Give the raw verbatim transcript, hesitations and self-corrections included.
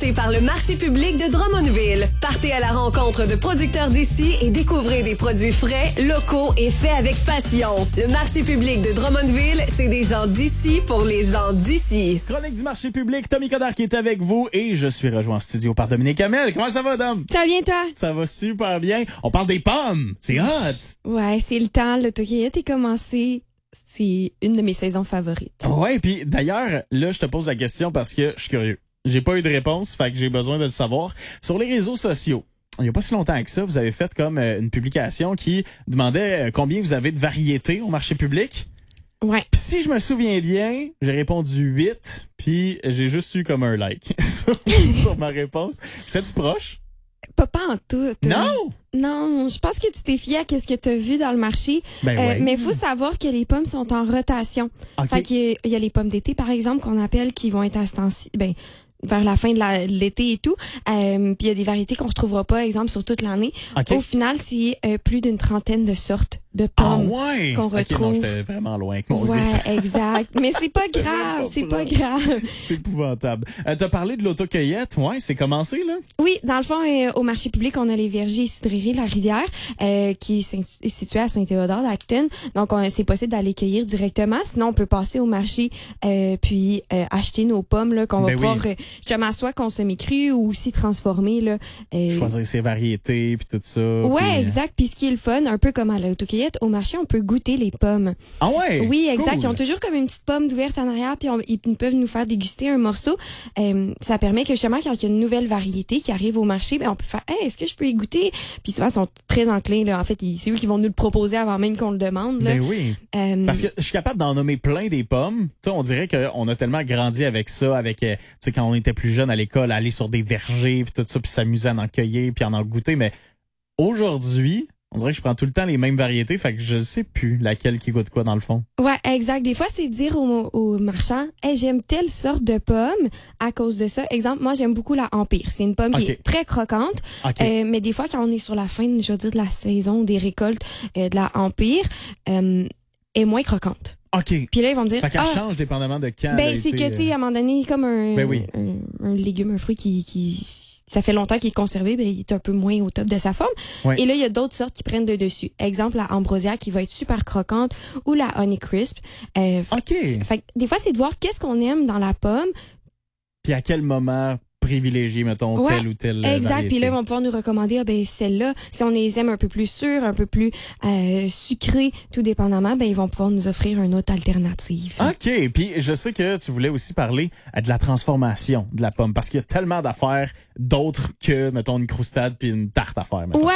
présenté par le marché public de Drummondville. Partez à la rencontre de producteurs d'ici et découvrez des produits frais, locaux et faits avec passion. Le marché public de Drummondville, c'est des gens d'ici pour les gens d'ici. Chronique du marché public, Tommy Codard qui est avec vous et je suis rejoint en studio par Dominique Hamel. Comment ça va, Dom? Ça va bien, toi? Ça va super bien. On parle des pommes. C'est hot. Ouais, c'est le temps. L'autocueillette est commencé. C'est une de mes saisons favorites. Ouais, puis d'ailleurs, là, je te pose la question parce que je suis curieux. J'ai pas eu de réponse, fait que j'ai besoin de le savoir. Sur les réseaux sociaux, il n'y a pas si longtemps que ça, vous avez fait comme euh, une publication qui demandait euh, combien vous avez de variétés au marché public. Ouais. Puis si je me souviens bien, j'ai répondu huit, puis j'ai juste eu comme un like sur, sur ma réponse. J'étais-tu proche? Pas, pas en tout. Non! Non, je pense que tu t'es fié à ce que tu as vu dans le marché. Ben euh, ouais. Mais il faut savoir que les pommes sont en rotation. OK. Fait qu'il y a, il y a les pommes d'été, par exemple, qu'on appelle, qui vont être à ce temps-ci, ben, vers la fin de la- de l'été et tout. Euh, Puis il y a des variétés qu'on retrouvera pas, exemple, sur toute l'année. OK. Au final, c'est euh, plus d'une trentaine de sortes de Ah pommes. ouais! qu'on Ok, non, retrouve. j'étais vraiment loin avec mon Ouais, huit. exact. Mais c'est pas grave, c'est pas grave. C'est épouvantable. Euh, t'as parlé de l'autocueillette, ouais, c'est commencé, là? Oui, dans le fond, euh, au marché public, on a les vergers et cidreries La Rivière, euh, qui est sin- est situé à Saint-Théodore d'Acton. Donc, on- c'est possible d'aller cueillir directement. Sinon, on peut passer au marché euh, puis euh, acheter nos pommes là qu'on Ben va oui. pouvoir euh, justement soit consommer cru ou aussi transformer là. euh, Choisir ses variétés, puis tout ça. Ouais, puis, euh, exact. Puis ce qui est le fun, un peu comme à l'autocueillette, au marché, on peut goûter les pommes. Ah ouais? Oui, exact. Cool. Ils ont toujours comme une petite pomme ouverte en arrière, puis on- ils peuvent nous faire déguster un morceau. Euh, ça permet que justement, quand il y a une nouvelle variété qui arrive au marché, ben on peut faire, hey, est-ce que je peux y goûter? Puis souvent, ils sont très enclins. Là. En fait, ils- c'est eux qui vont nous le proposer avant même qu'on le demande. Là. Ben oui. Euh, Parce que je suis capable d'en nommer plein des pommes. Tu sais, on dirait qu'on a tellement grandi avec ça, avec, euh, tu sais, quand on était plus jeune à l'école, aller sur des vergers, puis tout ça, puis s'amuser à en cueillir, puis à en goûter. Mais aujourd'hui, on dirait que je prends tout le temps les mêmes variétés, fait que je sais plus laquelle qui goûte quoi dans le fond. Ouais, exact. Des fois, c'est dire aux, aux marchands, hey, j'aime telle sorte de pomme à cause de ça. Exemple, moi, j'aime beaucoup la Empire. C'est une pomme qui Ok. est très croquante. OK. Euh, mais des fois, quand on est sur la fin, je veux dire, de la saison des récoltes euh, de la Empire, euh, est moins croquante. OK. Puis là, ils vont me dire, Fait qu'elle ah, change dépendamment de quand elle ben a c'est été, que, tu sais, euh, à un moment donné, comme un, Ben oui. un, un légume, un fruit qui, qui, ça fait longtemps qu'il est conservé, ben, il est un peu moins au top de sa forme. Ouais. Et là, il y a d'autres sortes qui prennent de dessus. Exemple, la Ambrosia qui va être super croquante ou la Honey Crisp. Euh, fait- OK. fait que des fois, c'est de voir qu'est-ce qu'on aime dans la pomme. Puis à quel moment privilégier, mettons, Ouais, telle ou telle euh, Exact. variété. Puis là, ils vont pouvoir nous recommander, ah, ben, celle-là, si on les aime un peu plus sûres, un peu plus euh, sucrées, tout dépendamment, ben, ils vont pouvoir nous offrir une autre alternative. OK. Puis je sais que tu voulais aussi parler euh, de la transformation de la pomme parce qu'il y a tellement d'affaires d'autres que, mettons, une croustade puis une tarte à faire. mettons. Ouais,